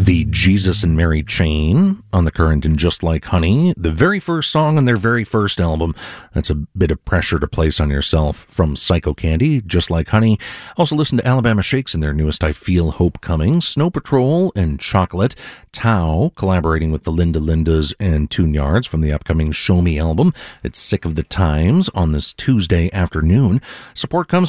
The Jesus and Mary Chain on The Current and Just Like Honey, the very first song on their very first album. That's a bit of pressure to place on yourself. From Psycho Candy, Just Like Honey. Also listen to Alabama Shakes in their newest I Feel Hope Coming, Snow Patrol and Chocolate, Tao collaborating with the Linda Lindas and Tune Yards from the upcoming Show Me album. It's Sick of the Times on this Tuesday afternoon. Support comes